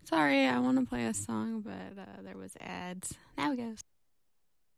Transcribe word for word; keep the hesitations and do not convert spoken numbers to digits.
Sorry, I want to play a song, but uh, there was ads. Now it goes.